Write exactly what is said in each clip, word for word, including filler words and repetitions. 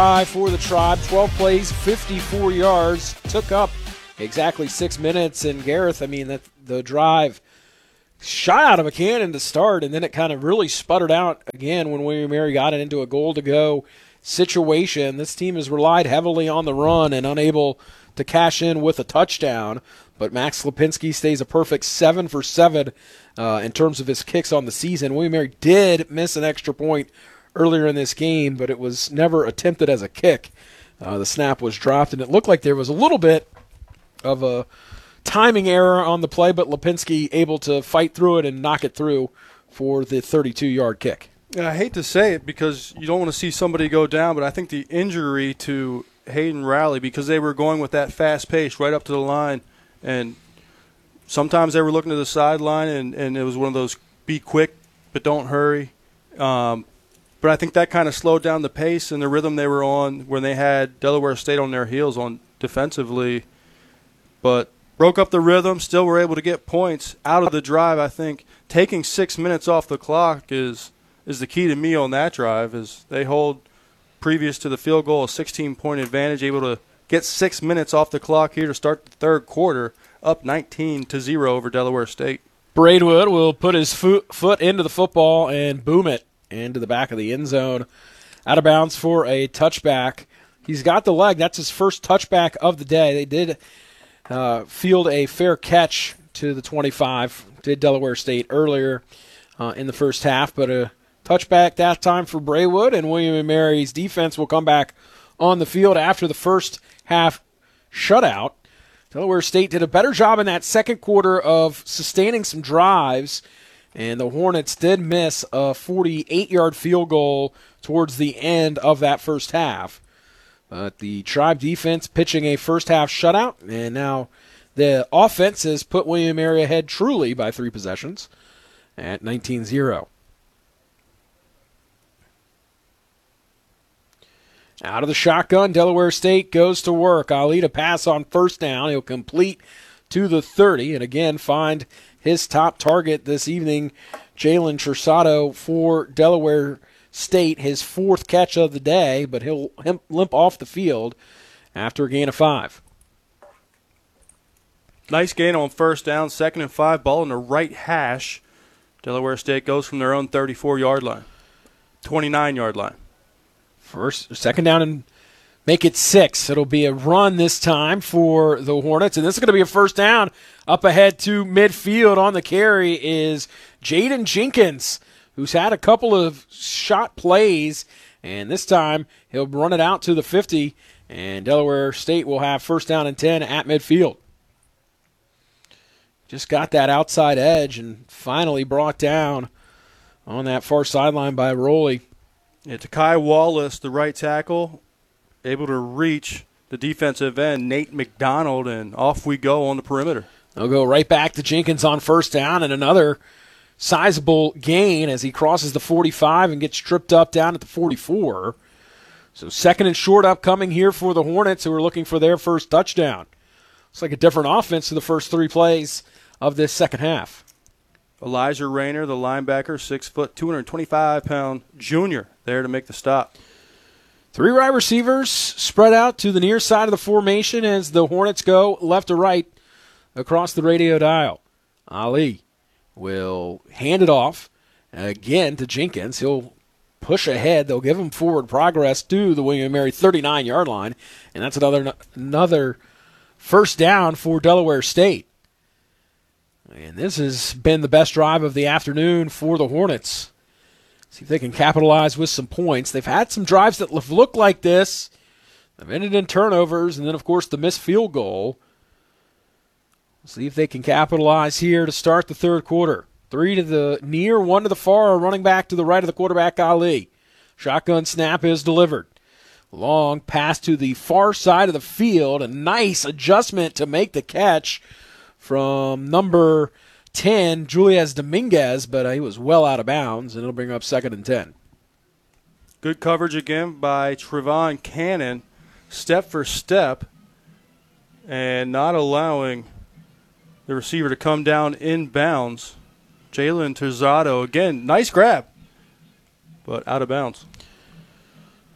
For the Tribe, twelve plays, fifty-four yards, took up exactly six minutes. And Gareth, I mean, the, the drive shot out of a cannon to start, and then it kind of really sputtered out again when William and Mary got it into a goal-to-go situation. This team has relied heavily on the run and unable to cash in with a touchdown. But Max Lipinski stays a perfect seven for seven uh, in terms of his kicks on the season. William and Mary did miss an extra point earlier in this game, but it was never attempted as a kick. Uh, the snap was dropped, and it looked like there was a little bit of a timing error on the play, but Lipinski able to fight through it and knock it through for the thirty-two-yard kick. And I hate to say it because you don't want to see somebody go down, but I think the injury to Hayden Rowley, because they were going with that fast pace right up to the line, and sometimes they were looking to the sideline, and, and it was one of those be quick but don't hurry. Um, But I think that kind of slowed down the pace and the rhythm they were on when they had Delaware State on their heels on defensively. But broke up the rhythm, still were able to get points out of the drive. I think taking six minutes off the clock is is the key to me on that drive, as they hold, previous to the field goal, a sixteen-point advantage, able to get six minutes off the clock here to start the third quarter, up nineteen to zero over Delaware State. Braidwood will put his foot, foot into the football and boom it into the back of the end zone, out of bounds for a touchback. He's got the leg. That's his first touchback of the day. They did uh, field a fair catch to the twenty-five, did Delaware State earlier uh, in the first half, but a touchback that time for Braidwood, and William and Mary's defense will come back on the field after the first half shutout. Delaware State did a better job in that second quarter of sustaining some drives, and the Hornets did miss a forty-eight-yard field goal towards the end of that first half. But the Tribe defense pitching a first-half shutout, and now the offense has put William and Mary ahead truly by three possessions at nineteen zero. Out of the shotgun, Delaware State goes to work. Ali to pass on first down. He'll complete to the thirty, and again find his top target this evening, Jalen Trussado for Delaware State, his fourth catch of the day, but he'll limp off the field after a gain of five. Nice gain on first down, second and five, ball in the right hash. Delaware State goes from their own thirty-four-yard line, twenty-nine-yard line. First, second down and make it six. It'll be a run this time for the Hornets, and this is going to be a first down. Up ahead to midfield on the carry is Jaden Jenkins, who's had a couple of shot plays, and this time he'll run it out to the fifty, and Delaware State will have first down and ten at midfield. Just got that outside edge and finally brought down on that far sideline by Rowley. Yeah, Takai Wallace, the right tackle, able to reach the defensive end, Nate McDonald, and off we go on the perimeter. They'll go right back to Jenkins on first down, and another sizable gain as he crosses the forty-five and gets tripped up down at the forty-four. So second and short upcoming here for the Hornets, who are looking for their first touchdown. Looks like a different offense to the first three plays of this second half. Elijah Rayner, the linebacker, six foot, two hundred twenty-five pound junior, there to make the stop. Three wide receivers spread out to the near side of the formation as the Hornets go left to right across the radio dial. Ali will hand it off again to Jenkins. He'll push ahead. They'll give him forward progress to the William and Mary thirty-nine-yard line, and that's another another first down for Delaware State. And this has been the best drive of the afternoon for the Hornets. See if they can capitalize with some points. They've had some drives that have looked like this. They've ended in turnovers, and then, of course, the missed field goal. See if they can capitalize here to start the third quarter. Three to the near, one to the far, running back to the right of the quarterback, Ali. Shotgun snap is delivered. Long pass to the far side of the field. A nice adjustment to make the catch from number ten, Julius Dominguez, but he was well out of bounds, and it'll bring up second and ten. Good coverage again by Trevon Cannon, step for step, and not allowing the receiver to come down in bounds. Jalen Terzado, again, nice grab, but out of bounds.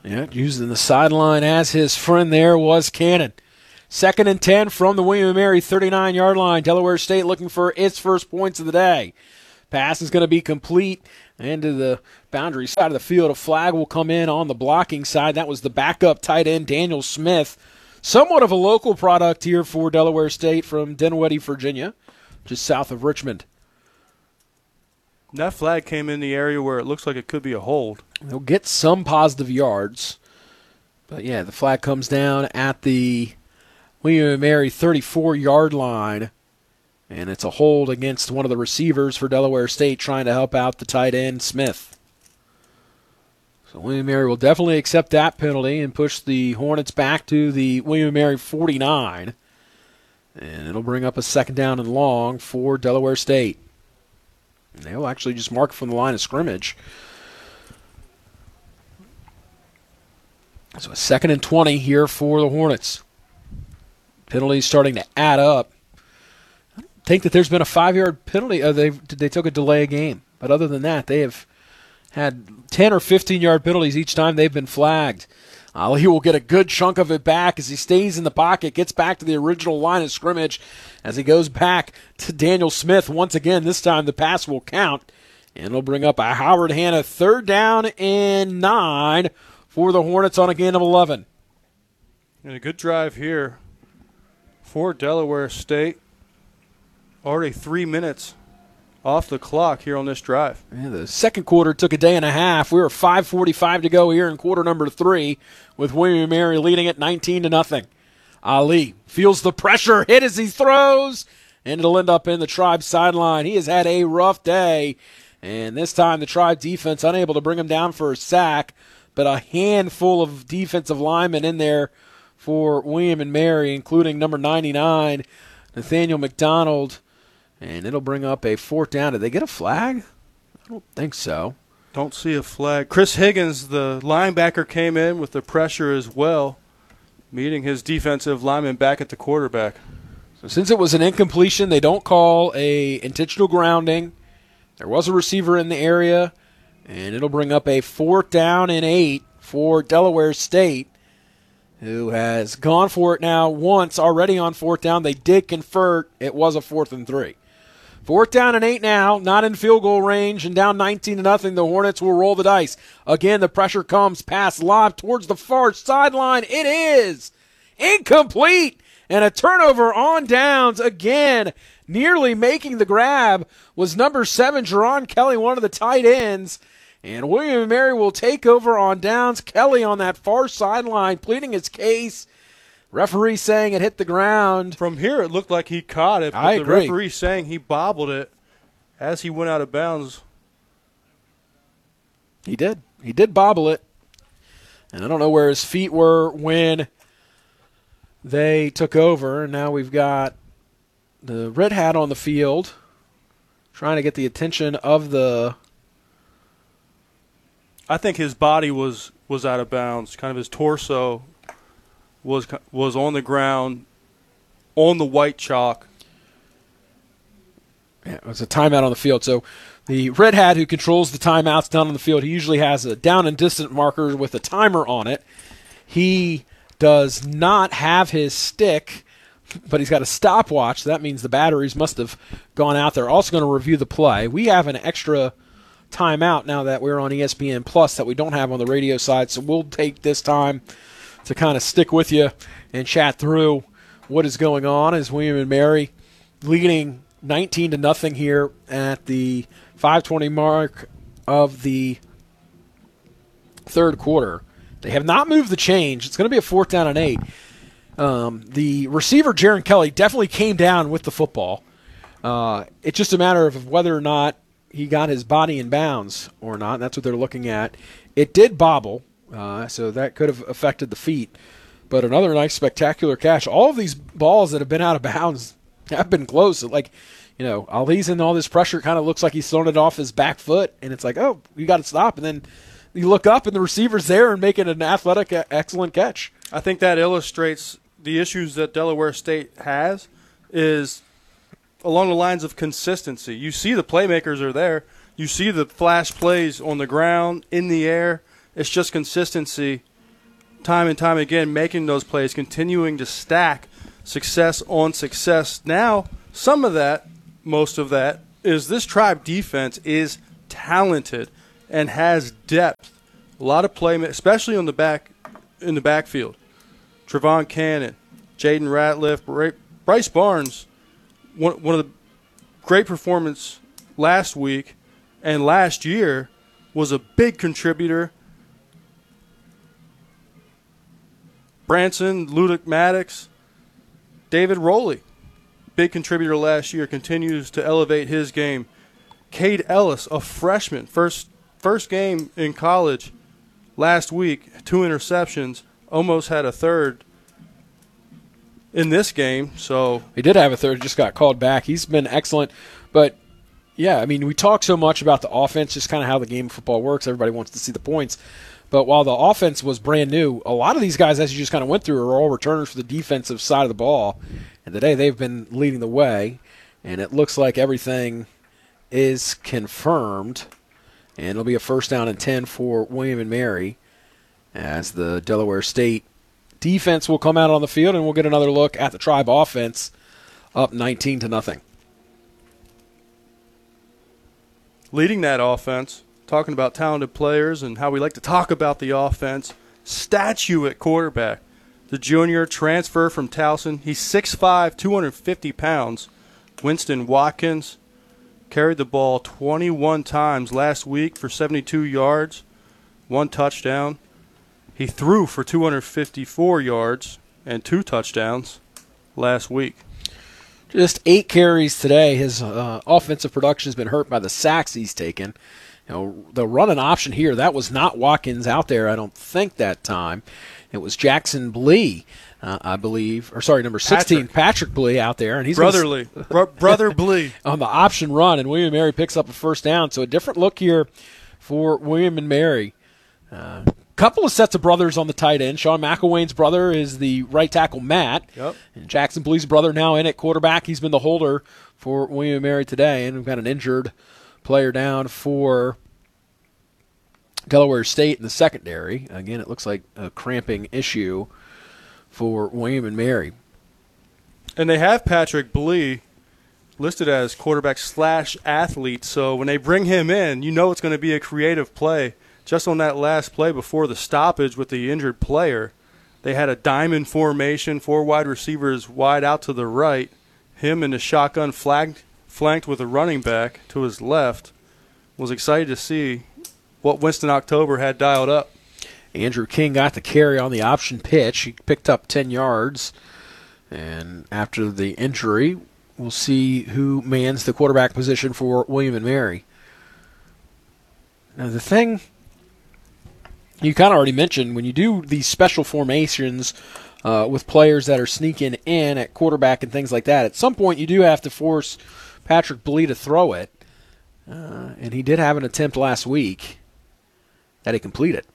Yeah, using the sideline as his friend there was Cannon. Second and ten from the William and Mary thirty-nine-yard line. Delaware State looking for its first points of the day. Pass is going to be complete into the boundary side of the field. A flag will come in on the blocking side. That was the backup tight end, Daniel Smith. Somewhat of a local product here for Delaware State from Dinwiddie, Virginia, just south of Richmond. That flag came in the area where it looks like it could be a hold. They'll get some positive yards. But, yeah, the flag comes down at the William and Mary thirty-four-yard line. And it's a hold against one of the receivers for Delaware State trying to help out the tight end, Smith. So William and Mary will definitely accept that penalty and push the Hornets back to the William and Mary forty-nine. And it'll bring up a second down and long for Delaware State. And they'll actually just mark from the line of scrimmage. So a second and twenty here for the Hornets. Penalties starting to add up. I don't think that there's been a five-yard penalty. Uh, they they took a delay of game. But other than that, they have had ten or fifteen-yard penalties each time they've been flagged. Ali will get a good chunk of it back as he stays in the pocket, gets back to the original line of scrimmage as he goes back to Daniel Smith. Once again, this time the pass will count, and it'll bring up a Howard Hanna third down and nine for the Hornets on a gain of eleven. And a good drive here for Delaware State. Already three minutes off the clock here on this drive. Yeah, the second quarter took a day and a half. We were five forty-five to go here in quarter number three, with William and Mary leading at nineteen to nothing. Ali feels the pressure hit as he throws, and it'll end up in the Tribe sideline. He has had a rough day, and this time the Tribe defense unable to bring him down for a sack, but a handful of defensive linemen in there for William and Mary, including number ninety-nine, Nathaniel McDonald. And it'll bring up a fourth down. Did they get a flag? I don't think so. Don't see a flag. Chris Higgins, the linebacker, came in with the pressure as well, meeting his defensive lineman back at the quarterback. So since it was an incompletion, they don't call a intentional grounding. There was a receiver in the area, and it'll bring up a fourth down and eight for Delaware State, who has gone for it now once already on fourth down. They did convert. It was a fourth and three. Fourth down and eight now, not in field goal range, and down nineteen to nothing. The Hornets will roll the dice. Again, the pressure comes, pass lob towards the far sideline. It is incomplete, and a turnover on downs again. Nearly making the grab was number seven, Jerron Kelly, one of the tight ends. And William and Mary will take over on downs. Kelly on that far sideline pleading his case. Referee saying it hit the ground. From here, it looked like he caught it, but I the agree. referee saying he bobbled it as he went out of bounds. He did. He did bobble it. And I don't know where his feet were when they took over. And now we've got the red hat on the field trying to get the attention of the... I think his body was, was out of bounds. Kind of his torso was was on the ground, on the white chalk. Yeah, it was a timeout on the field. So the red hat who controls the timeouts down on the field, he usually has a down and distant marker with a timer on it. He does not have his stick, but he's got a stopwatch. That means the batteries must have gone out. They're also going to review the play. We have an extra timeout now that we're on E S P N Plus that we don't have on the radio side, so we'll take this time to kind of stick with you and chat through what is going on as William and Mary leading nineteen to nothing here at the five twenty mark of the third quarter. They have not moved the change. It's going to be a fourth down and eight. Um, the receiver, Jaron Kelly, definitely came down with the football. Uh, it's just a matter of whether or not he got his body in bounds or not. That's what they're looking at. It did bobble, uh, so that could have affected the feet. But another nice, spectacular catch. All of these balls that have been out of bounds have been close. Like, you know, Ali's in all this pressure. It kind of looks like he's thrown it off his back foot, and it's like, oh, you got to stop. And then you look up, and the receiver's there and making an athletic, excellent catch. I think that illustrates the issues that Delaware State has is along the lines of consistency. You see the playmakers are there. You see the flash plays on the ground, in the air. It's just consistency time and time again, making those plays, continuing to stack success on success. Now, some of that, most of that, is this Tribe defense is talented and has depth. A lot of play, especially on the back, in the backfield. Trevon Cannon, Jaden Ratliff, Bryce Barnes, one, one of the great performance last week and last year, was a big contributor. Branson, Ludic Maddox, David Rowley, big contributor last year, continues to elevate his game. Cade Ellis, a freshman, first first game in college last week, two interceptions, almost had a third in this game. So he did have a third, just got called back. He's been excellent. But, yeah, I mean, we talk so much about the offense, just kind of how the game of football works. Everybody wants to see the points. But while the offense was brand new, a lot of these guys, as you just kind of went through, are all returners for the defensive side of the ball. And today they've been leading the way, and it looks like everything is confirmed. And it'll be a first down and ten for William and Mary as the Delaware State defense will come out on the field, and we'll get another look at the Tribe offense up nineteen to nothing. Leading that offense, talking about talented players and how we like to talk about the offense, statue at quarterback. The junior transfer from Towson. He's six five, two hundred fifty pounds. Winston Watkins carried the ball twenty-one times last week for seventy-two yards, one touchdown. He threw for two hundred fifty-four yards and two touchdowns last week. Just eight carries today. His uh, offensive production has been hurt by the sacks he's taken. You know, the run an option here, that was not Watkins out there, I don't think, that time. It was Jackson Blee, uh, I believe, or sorry, number sixteen, Patrick, Patrick Blee out there. And he's Brotherly. Gonna, Bro- Brother Blee. On the option run, and William and Mary picks up a first down. So a different look here for William and Mary. A uh, couple of sets of brothers on the tight end. Sean McElwain's brother is the right tackle, Matt. Yep. And Jackson Blee's brother now in at quarterback. He's been the holder for William and Mary today. And we've got an injured player down for Delaware State in the secondary. Again, it looks like a cramping issue for William and Mary. And they have Patrick Blee listed as quarterback slash athlete, so when they bring him in, you know it's going to be a creative play. Just on that last play before the stoppage with the injured player, they had a diamond formation, four wide receivers wide out to the right, him in the shotgun flanked, flanked with a running back to his left. Was excited to see what Winston October had dialed up. Andrew King got the carry on the option pitch. He picked up ten yards. And after the injury, we'll see who mans the quarterback position for William and Mary. Now, the thing you kind of already mentioned, when you do these special formations uh, with players that are sneaking in at quarterback and things like that, at some point you do have to force Patrick Blee to throw it. Uh, and he did have an attempt last week that he completed.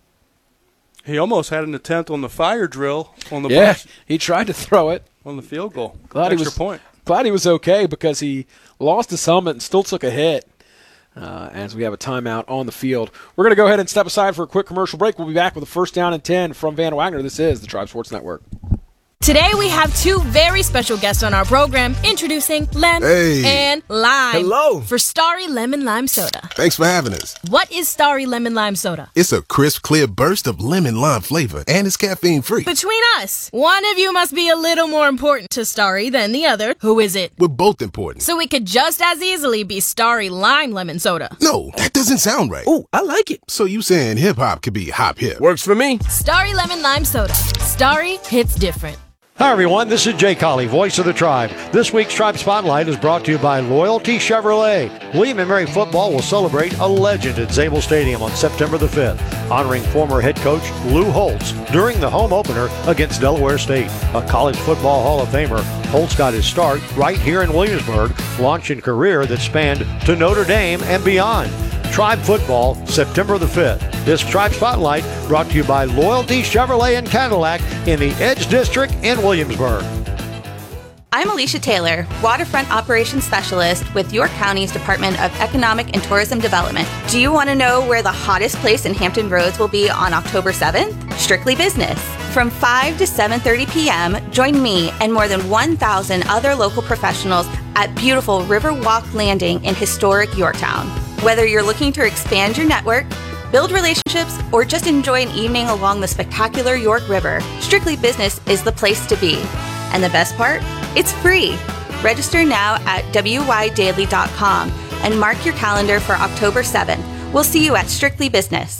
He almost had an attempt on the fire drill on the yeah, bus, he tried to throw it on the field goal. Glad Extra he was point. Glad he was okay because he lost his helmet and still took a hit. Uh, as we have a timeout on the field, we're going to go ahead and step aside for a quick commercial break. We'll be back with a first down and ten from Van Wagner. This is the Tribe Sports Network. Today we have two very special guests on our program, introducing Lem hey. and Lime. Hello. For Starry Lemon Lime Soda. Thanks for having us. What is Starry Lemon Lime Soda? It's a crisp, clear burst of lemon lime flavor, and it's caffeine-free. Between us, one of you must be a little more important to Starry than the other. Who is it? We're both important. So it could just as easily be Starry Lime Lemon Soda. No, that doesn't sound right. Oh, I like it. So you saying hip-hop could be hop-hip? Works for me. Starry Lemon Lime Soda. Starry hits different. Hi, everyone. This is Jay Colley, voice of the Tribe. This week's Tribe Spotlight is brought to you by Loyalty Chevrolet. William and Mary football will celebrate a legend at Zabel Stadium on September the fifth, honoring former head coach Lou Holtz during the home opener against Delaware State. A college football Hall of Famer, Holtz got his start right here in Williamsburg, launching a career that spanned to Notre Dame and beyond. Tribe football, September the fifth. This Tribe Spotlight brought to you by Loyalty Chevrolet and Cadillac in the Edge District in Williamsburg. I'm Alicia Taylor, Waterfront Operations Specialist with York County's Department of Economic and Tourism Development. Do you want to know where the hottest place in Hampton Roads will be on October seventh? Strictly Business. From five to seven thirty p.m., join me and more than one thousand other local professionals at beautiful Riverwalk Landing in historic Yorktown. Whether you're looking to expand your network, build relationships, or just enjoy an evening along the spectacular York River, Strictly Business is the place to be. And the best part? It's free. Register now at w y daily dot com and mark your calendar for October seventh. We'll see you at Strictly Business.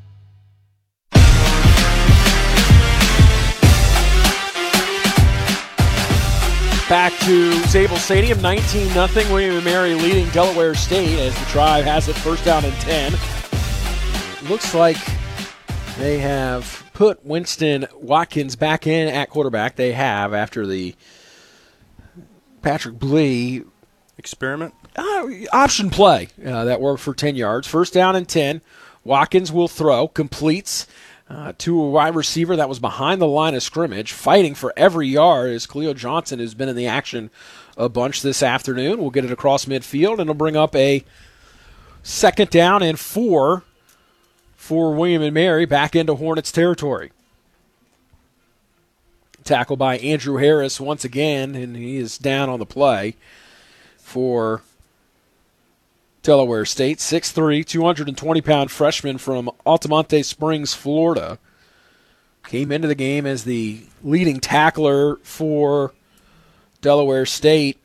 Back to Zabel Stadium, nineteen nothing. William and Mary leading Delaware State as the Tribe has it first down and ten. Looks like they have put Winston Watkins back in at quarterback. They have after the Patrick Blee experiment uh, option play uh, that worked for ten yards. First down and ten. Watkins will throw, completes uh, to a wide receiver that was behind the line of scrimmage, fighting for every yard as Khalil Johnson has been in the action a bunch this afternoon. We'll get it across midfield, and it'll bring up a second down and four for William and Mary back into Hornets territory. Tackle by Andrew Harris once again, and he is down on the play for Delaware State. six three, two hundred twenty pound freshman from Altamonte Springs, Florida. Came into the game as the leading tackler for Delaware State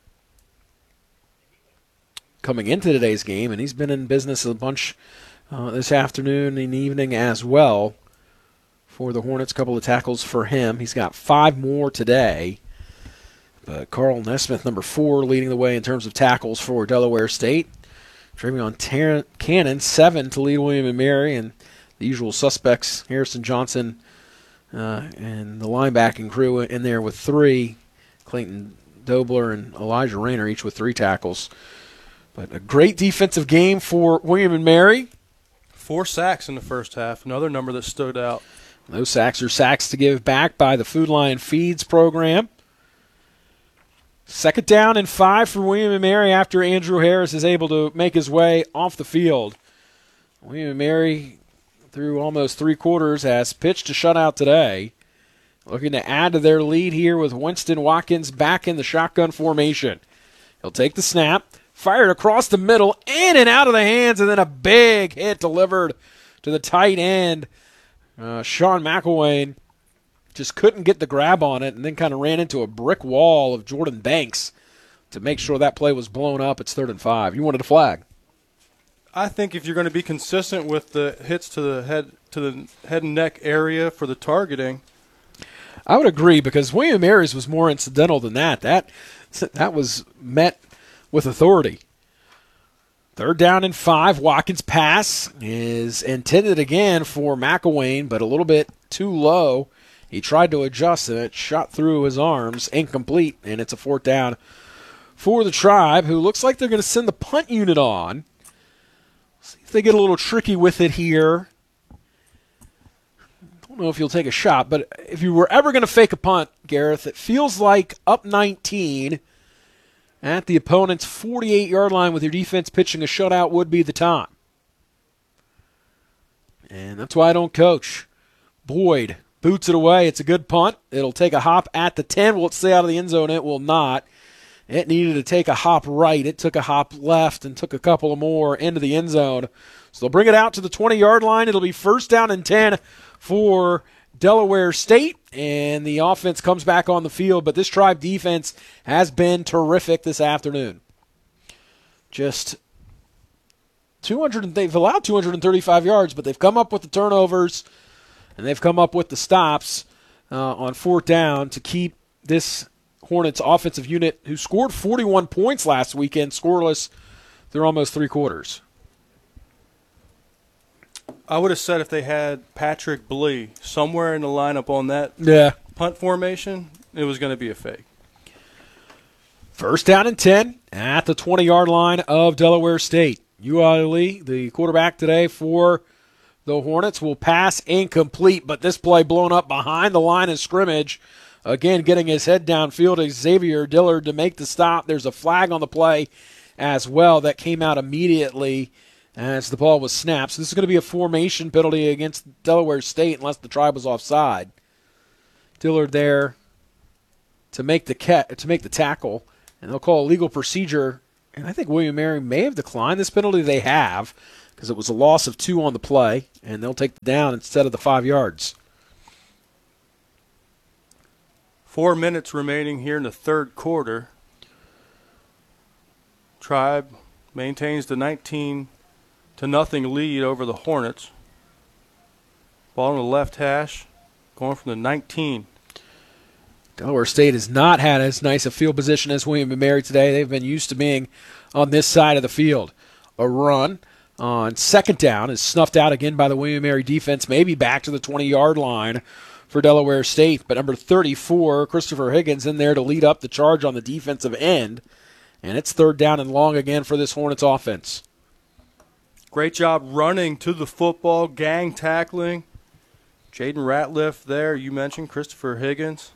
coming into today's game, and he's been in business a bunch uh, this afternoon and evening as well for the Hornets. A couple of tackles for him. He's got five more today. But Carl Nesmith, number four, leading the way in terms of tackles for Delaware State. Travion Tar- Cannon, seven to lead William and Mary, and the usual suspects, Harrison Johnson uh, and the linebacking crew in there with three. Clayton Dobler and Elijah Rayner each with three tackles. But a great defensive game for William and Mary. Four sacks in the first half, another number that stood out. Those sacks are sacks to give back by the Food Lion Feeds program. Second down and five for William and Mary after Andrew Harris is able to make his way off the field. William and Mary, through almost three quarters, has pitched a shutout today. Looking to add to their lead here with Winston Watkins back in the shotgun formation. He'll take the snap, fired across the middle, in and out of the hands, and then a big hit delivered to the tight end. Uh, Sean McElwain just couldn't get the grab on it and then kind of ran into a brick wall of Jordan Banks to make sure that play was blown up. It's third and five. You wanted a flag. I think if you're going to be consistent with the hits to the head to the head and neck area for the targeting, I would agree because William Mary's was more incidental than that. That that was met with authority. Third down and five. Watkins' pass is intended again for McElwain, but a little bit too low. He tried to adjust and it shot through his arms, incomplete, and it's a fourth down for the Tribe, who looks like they're going to send the punt unit on. See if they get a little tricky with it here. Don't know if you'll take a shot, but if you were ever going to fake a punt, Gareth, it feels like up nineteen at the opponent's forty-eight yard line with your defense pitching a shutout would be the time. And that's why I don't coach. Boyd boots it away. It's a good punt. It'll take a hop at the ten. Will it stay out of the end zone? It will not. It needed to take a hop right. It took a hop left and took a couple of more into the end zone. So they'll bring it out to the twenty yard line. It'll be first down and ten for Delaware State, and the offense comes back on the field. But this Tribe defense has been terrific this afternoon. Just two hundred. They've allowed two hundred thirty-five yards, but they've come up with the turnovers. And they've come up with the stops uh, on fourth down to keep this Hornets offensive unit, who scored forty-one points last weekend, scoreless through almost three quarters. I would have said if they had Patrick Blee somewhere in the lineup on that yeah. punt formation, it was going to be a fake. First down and ten at the twenty yard line of Delaware State. Uali, the quarterback today for the Hornets, will pass incomplete, but this play blown up behind the line of scrimmage. again getting his head downfield as Xavier Dillard to make the stop. There's a flag on the play as well that came out immediately as the ball was snapped. So this is going to be a formation penalty against Delaware State unless the Tribe was offside. Dillard there to make the ca- to make the tackle, and they'll call a legal procedure. And I think William Mary may have declined this penalty. They have, because it was a loss of two on the play, and they'll take the down instead of the five yards. Four minutes remaining here in the third quarter. Tribe maintains the nineteen to nothing lead over the Hornets. Ball on the left hash, going from the nineteen. Delaware State has not had as nice a field position as William and Mary today. They've been used to being on this side of the field. A run on second down is snuffed out again by the William and Mary defense, maybe back to the twenty-yard line for Delaware State. But number thirty-four, Christopher Higgins, in there to lead up the charge on the defensive end. And it's third down and long again for this Hornets offense. Great job running to the football, gang tackling. Jaden Ratliff there, you mentioned Christopher Higgins.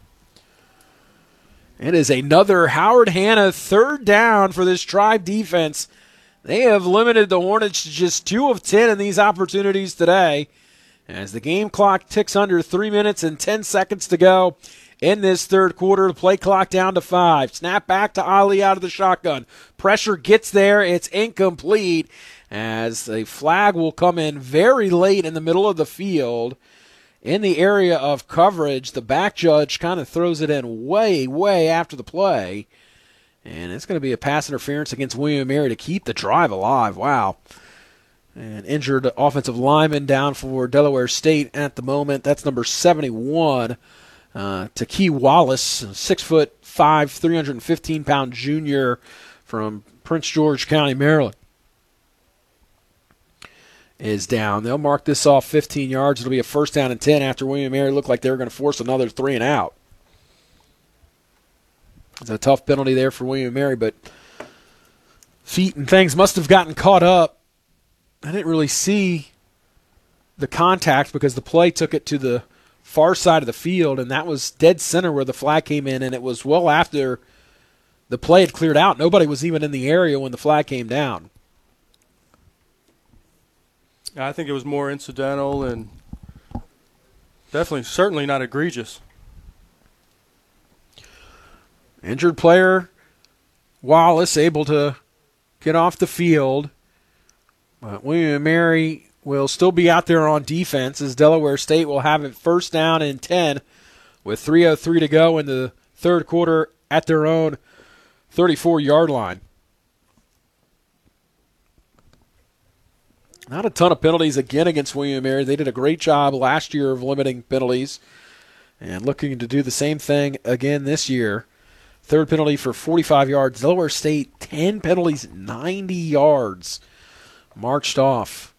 It is another Howard Hanna third down for this Tribe defense. They have limited the Hornets to just two of ten in these opportunities today. As the game clock ticks under three minutes and ten seconds to go in this third quarter, the play clock down to five. Snap back to Ali out of the shotgun. Pressure gets there. It's incomplete as a flag will come in very late in the middle of the field. In the area of coverage, the back judge kind of throws it in way, way after the play. And it's going to be a pass interference against William and Mary to keep the drive alive. Wow. And injured offensive lineman down for Delaware State at the moment. That's number seventy-one, uh, Takee Wallace, six foot five, three hundred fifteen pound junior from Prince George County, Maryland, is down. They'll mark this off fifteen yards. It'll be a first down and ten after William and Mary looked like they were going to force another three and out. It's a tough penalty there for William and Mary, but feet and things must have gotten caught up. I didn't really see the contact because the play took it to the far side of the field, and that was dead center where the flag came in, and it was well after the play had cleared out. Nobody was even in the area when the flag came down. I think it was more incidental and definitely, certainly not egregious. Injured player Wallace able to get off the field. But William and Mary will still be out there on defense as Delaware State will have it first down and ten with three oh three to go in the third quarter at their own thirty-four-yard line. Not a ton of penalties again against William and Mary. They did a great job last year of limiting penalties and looking to do the same thing again this year. Third penalty for forty-five yards. Delaware State, ten penalties, ninety yards. Marched off.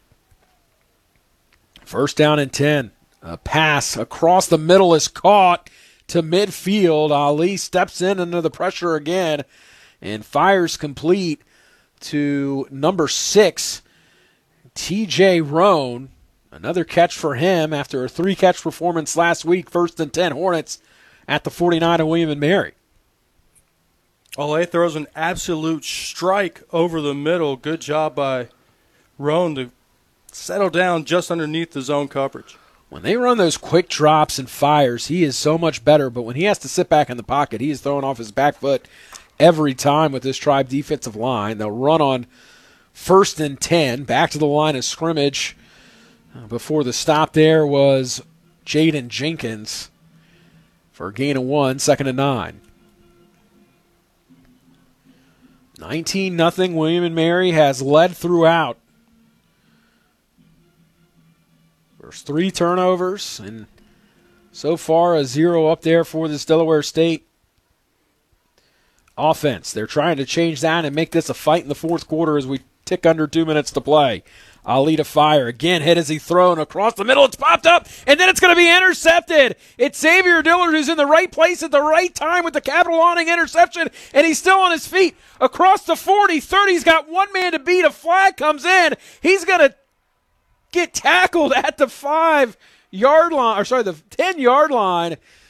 First down and ten. A pass across the middle is caught to midfield. Ali steps in under the pressure again and fires complete to number six, T J Roan. Another catch for him after a three-catch performance last week. First and ten Hornets at the forty-nine of William and Mary. Olay throws an absolute strike over the middle. Good job by Roan to settle down just underneath the zone coverage. When they run those quick drops and fires, he is so much better. But when he has to sit back in the pocket, he is throwing off his back foot every time with this Tribe defensive line. They'll run on first and ten, back to the line of scrimmage. Before the stop there was Jaden Jenkins for a gain of one, second and nine. nineteen nothing. William and Mary has led throughout. There's three turnovers, and so far a zero up there for this Delaware State offense. They're trying to change that and make this a fight in the fourth quarter as we tick under two minutes to play. Ali to fire. Again, hit as he thrown across the middle. It's popped up, and then it's going to be intercepted. It's Xavier Dillard who's in the right place at the right time with the capital awning interception, and he's still on his feet. Across the forty, thirty, he's got one man to beat. A flag comes in. He's going to get tackled at the five-yard line, or sorry, the ten-yard line.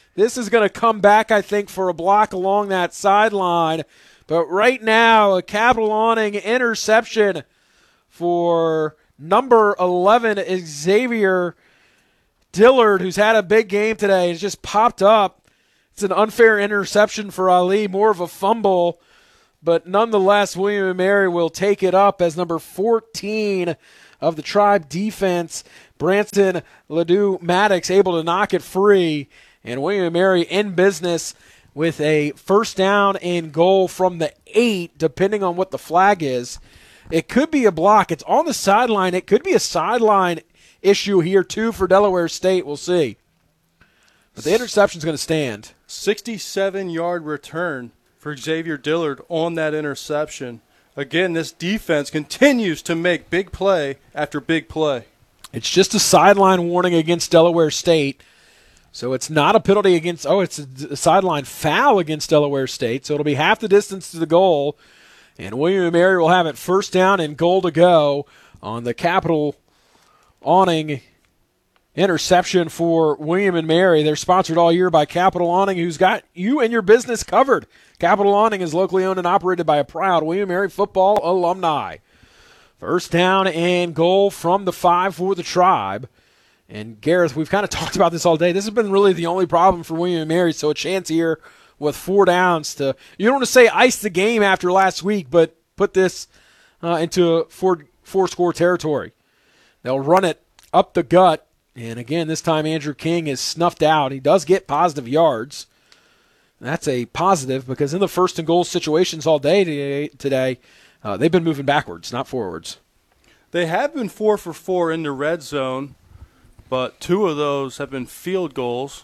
This is going to come back, I think, for a block along that sideline. But right now, a Capital Awning interception for number eleven, Xavier Dillard, who's had a big game today. Has just popped up. It's an unfair interception for Ali, more of a fumble. But nonetheless, William and Mary will take it up as number fourteen of the Tribe defense, Branson Ledoux-Maddox, able to knock it free. And William and Mary in business with a first down and goal from the eight, depending on what the flag is. It could be a block. It's on the sideline. It could be a sideline issue here, too, for Delaware State. We'll see. But the interception's going to stand. sixty-seven-yard return for Xavier Dillard on that interception. Again, this defense continues to make big play after big play. It's just a sideline warning against Delaware State. So it's not a penalty against – oh, it's a, a sideline foul against Delaware State. So it'll be half the distance to the goal. And William and Mary will have it first down and goal to go on the Capital Awning interception for William and Mary. They're sponsored all year by Capital Awning, who's got you and your business covered. Capital Awning is locally owned and operated by a proud William and Mary football alumni. First down and goal from the five for the Tribe. And Gareth, we've kind of talked about this all day. This has been really the only problem for William and Mary, so a chance here with four downs to, you don't want to say ice the game after last week, but put this uh, into four, four-score territory. They'll run it up the gut, and again, this time Andrew King is snuffed out. He does get positive yards. That's a positive because in the first and goal situations all day today, today uh, they've been moving backwards, not forwards. They have been four for four in the red zone, but two of those have been field goals.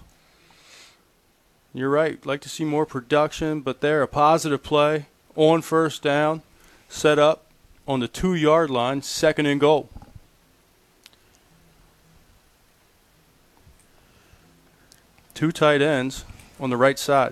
You're right. Like to see more production, but they're a positive play on first down, set up on the two-yard line, second and goal. Two tight ends on the right side.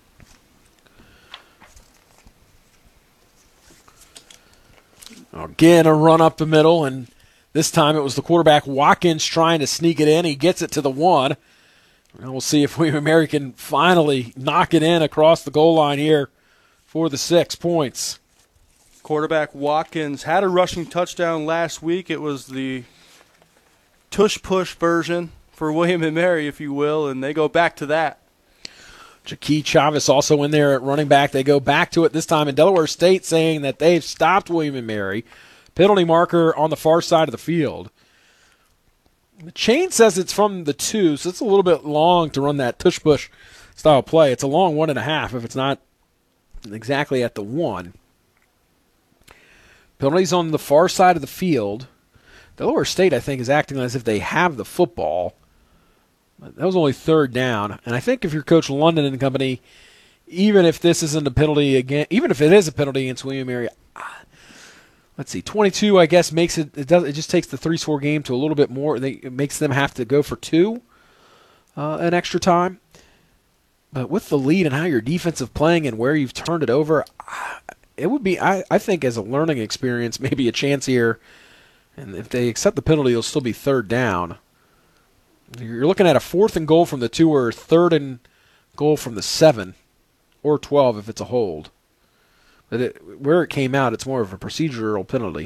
Again, a run up the middle, and this time it was the quarterback Watkins trying to sneak it in. He gets it to the one. And we'll see if William and Mary can finally knock it in across the goal line here for the six points. Quarterback Watkins had a rushing touchdown last week. It was the tush-push version for William and Mary, if you will, and they go back to that. Jaquie Chavez also in there at running back. They go back to it this time in Delaware State, saying that they've stopped William and Mary. Penalty marker on the far side of the field. The chain says it's from the two, so it's a little bit long to run that tush-push style play. It's a long one and a half if it's not exactly at the one. Penalties on the far side of the field. Delaware State, I think, is acting as if they have the football. But that was only third down. And I think if you're Coach London and company, even if this isn't a penalty again, even if it is a penalty against William and Mary, let's see, twenty-two, I guess, makes it, it does, it just takes the three-score game to a little bit more. They, it makes them have to go for two uh, an extra time. But with the lead and how your defensive playing and where you've turned it over, it would be, I, I think, as a learning experience, maybe a chance here. And if they accept the penalty, it'll still be third down. You're looking at a fourth and goal from the two or third and goal from the seven or twelve if it's a hold. But it, where it came out, it's more of a procedural penalty.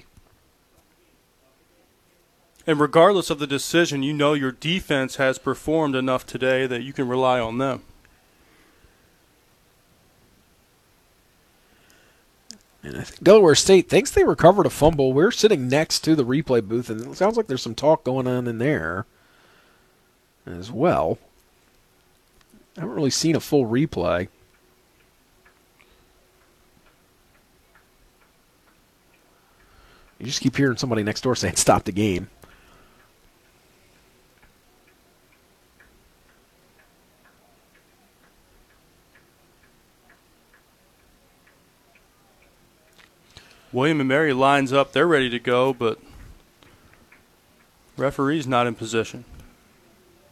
And regardless of the decision, you know your defense has performed enough today that you can rely on them. And I think Delaware State thinks they recovered a fumble. We're sitting next to the replay booth, and it sounds like there's some talk going on in there as well. I haven't really seen a full replay. You just keep hearing somebody next door saying, stop the game. William and Mary lines up. They're ready to go, but referee's not in position.